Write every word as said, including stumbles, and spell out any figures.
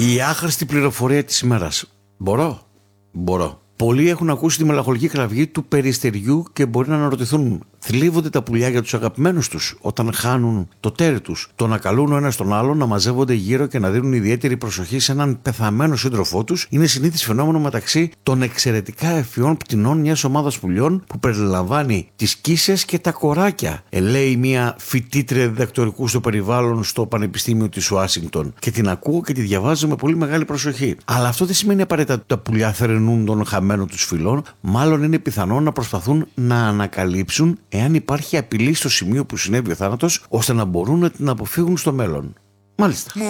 Η άχρηστη πληροφορία της ημέρας. Μπορώ. Μπορώ. Πολλοί έχουν ακούσει τη μελαγχολική κραυγή του περιστεριού και μπορεί να αναρωτηθούν: θλίβονται τα πουλιά για τους αγαπημένους τους όταν χάνουν το τέρι τους? Το να καλούν ο ένας τον άλλον να μαζεύονται γύρω και να δίνουν ιδιαίτερη προσοχή σε έναν πεθαμένο σύντροφό τους είναι συνήθις φαινόμενο μεταξύ των εξαιρετικά ευφυών πτηνών μιας ομάδας πουλιών που περιλαμβάνει τις κίσες και τα κοράκια, λέει μια φοιτήτρια διδακτορικού στο περιβάλλον στο Πανεπιστήμιο της Ουάσιγκτον. Και την ακούω και τη διαβάζω με πολύ μεγάλη προσοχή. Αλλά αυτό δεν σημαίνει απαραίτητα ότι τα πουλιά θερενούν τον χαμένο τους φιλών, μάλλον είναι πιθανό να προσπαθούν να ανακαλύψουν εάν υπάρχει απειλή στο σημείο που συνέβη ο θάνατος, ώστε να μπορούν να την αποφύγουν στο μέλλον. Μάλιστα.